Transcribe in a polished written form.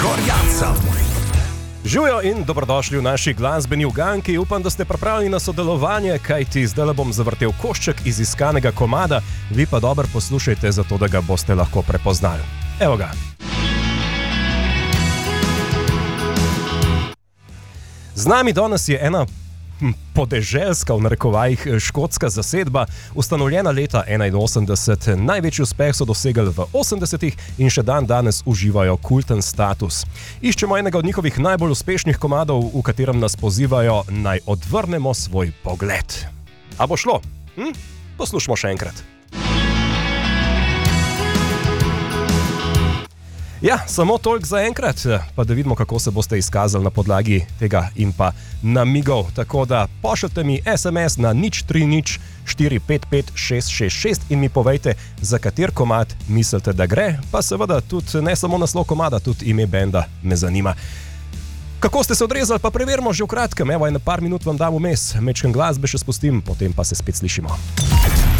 Gorjanca. Živijo in dobrodošli v naši glasbeni uganki. Upam, da ste pripravljeni na sodelovanje, kajti zdaj bom zavrtel košček iz iskanega komada, vi pa dobro poslušajte, zato da ga boste lahko prepoznali. Evo ga. Z nami danes je ena podeželska, v narekovajih, škotska zasedba, ustanovljena leta 1981. Največji uspeh so dosegali v 80-ih in še danes uživajo kulten status. Iščemo enega od njihovih najbolj uspešnih komadov, v katerem nas pozivajo, naj odvrnemo svoj pogled. A bo šlo? Poslušamo še enkrat. Ja, samo toliko za enkrat, pa da vidimo, kako se boste izkazali na podlagi tega in pa namigov. Tako da pošljite mi SMS na 030 455 666 in mi povejte, za kater komad mislite, da gre, pa seveda tudi ne samo naslov komada, tudi ime benda me zanima. Kako ste se odrezali, pa preverimo že v kratkem. Evo, ene par minut vam dam vmes, mečken glasbe še spustim, potem pa se spet slišimo.